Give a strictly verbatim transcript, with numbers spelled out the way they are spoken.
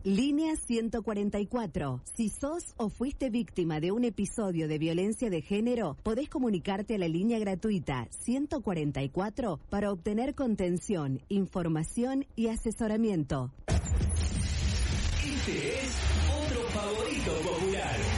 Línea ciento cuarenta y cuatro. Si sos o fuiste víctima de un episodio de violencia de género, podés comunicarte a la línea gratuita ciento cuarenta y cuatro para obtener contención, información y asesoramiento. Este es otro favorito popular.